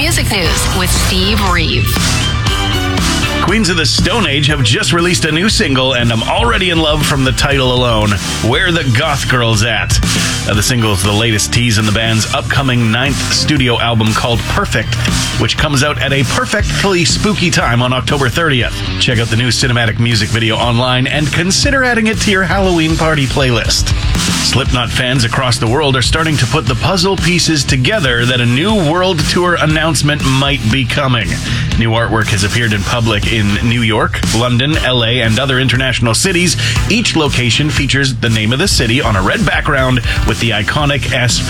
music news with Steve Reeve. Queens of the Stone Age have just released a new single, and I'm already in love from the title alone. Where the Goth Girls At? The single is the latest tease in the band's upcoming 9th studio album called Perfect, which comes out at a perfectly spooky time on October 30th. Check out the new cinematic music video online and consider adding it to your Halloween party playlist. Slipknot fans across the world are starting to put the puzzle pieces together that a new world tour announcement might be coming. New artwork has appeared in public in New York, London, LA, and other international cities. Each location features the name of the city on a red background with the iconic S